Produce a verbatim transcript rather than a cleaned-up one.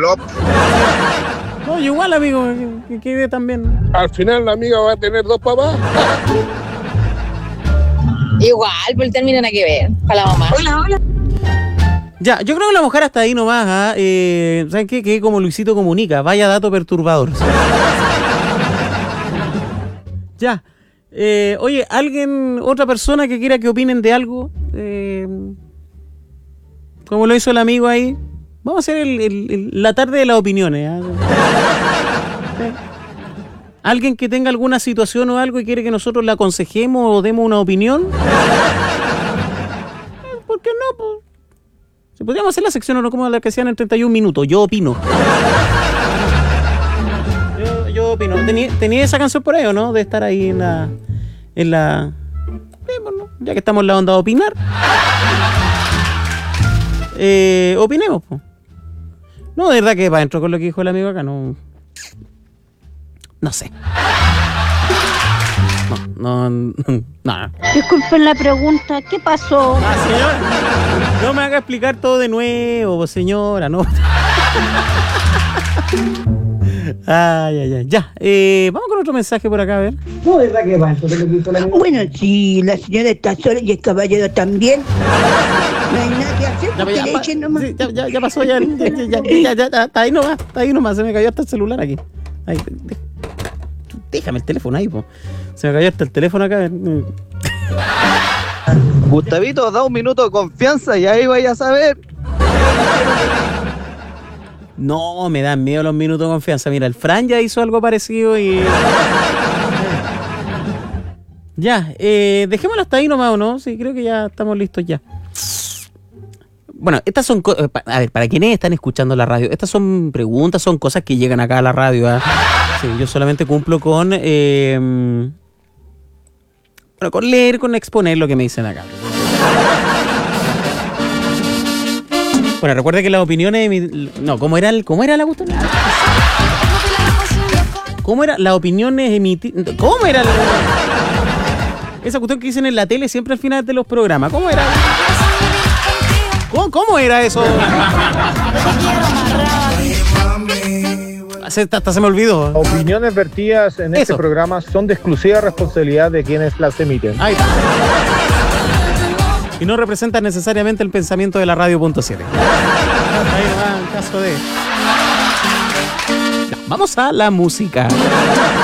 plop. No, igual, amigo, que, que quede también. Al final la amiga va a tener dos papás. Igual, por el término nada que ver. Para la mamá. Hola, hola. Ya, yo creo que la mujer hasta ahí nomás, ¿ah? eh, ¿saben qué? Que como Luisito Comunica, vaya dato perturbador. Ya. Eh, oye, ¿alguien, otra persona que quiera que opinen de algo? Eh, como lo hizo el amigo ahí. Vamos a hacer el, el, el, la tarde de las opiniones. ¿eh? ¿Sí? ¿Alguien que tenga alguna situación o algo y quiere que nosotros la aconsejemos o demos una opinión? ¿Por qué no? Pues, si podríamos hacer la sección o no como la que hacían en treinta y un minutos. Yo opino. Yo, yo opino. ¿Tenía, tenía esa canción por ahí o no? De estar ahí en la... En la... Sí, bueno, ya que estamos en la onda de opinar. Eh, opinemos, pues. No, de verdad que para adentro con lo que dijo el amigo acá, no... No sé. No, no, no. no. Disculpen la pregunta, ¿qué pasó? Ah, señora, no me haga explicar todo de nuevo, señora, no. Ay, ay, ay, ya. Eh, vamos con otro mensaje por acá, a ver. No, de verdad que va, eso es lo que hizo la amiga. Bueno, si la señora está sola y el caballero también, no hay nada que hacer, porque Ya, le ya, echen nomás. sí, ya, ya, ya pasó, ya, ya, ya, ya, ya, ya, ya, está ahí nomás, está ahí nomás, se me cayó hasta el celular aquí. Ahí, de, déjame el teléfono ahí, po. Se me cayó hasta el teléfono acá. Gustavito, da un minuto de confianza y ahí vaya a saber. No, me dan miedo los minutos de confianza. Mira, el Fran ya hizo algo parecido y... Ya, eh, dejémoslo hasta ahí nomás, ¿o no? Sí, creo que ya estamos listos ya. Bueno, estas son... Co- a ver, para quienes están escuchando la radio, estas son preguntas, son cosas que llegan acá a la radio, ¿eh? Sí, yo solamente cumplo con... Eh, bueno, con leer, con exponer lo que me dicen acá. Bueno, recuerda que las opiniones... Mi, no, ¿cómo era, el, ¿cómo era la cuestión? ¿Cómo era? Las opiniones emitidas... ¿Cómo era? El, esa cuestión que dicen en la tele siempre al final de los programas. ¿Cómo era? ¿Cómo, cómo era eso? Hasta se me olvidó. Opiniones vertidas en Eso. este programa son de exclusiva responsabilidad de quienes las emiten. Ahí está. Y no representan necesariamente el pensamiento de la radio punto siete. Ahí va, en caso de... Ya, vamos a la música.